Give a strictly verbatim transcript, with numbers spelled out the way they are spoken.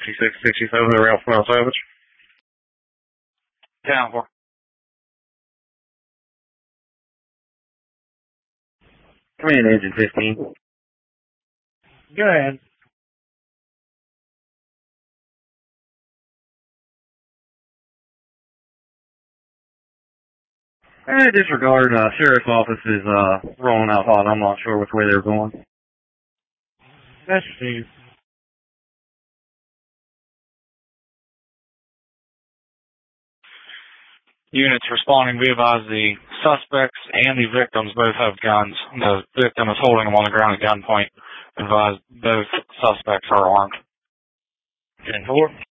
sixty-six sixty-seven, the Ralph Mount Savage. Down for. Come in, engine fifteen. Go ahead. Eh, disregard, uh, sheriff's office is, uh, rolling out hot. I'm not sure which way they're going. That's Steve. Units responding, we advise the suspects and the victims both have guns. The victim is holding them on the ground at gunpoint. Advise both suspects are armed. ten four.